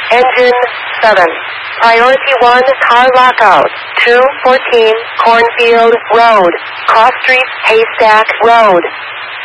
Engine 7. Priority 1, car lockout. 214 Cornfield Road, Cross Street, Haystack Road.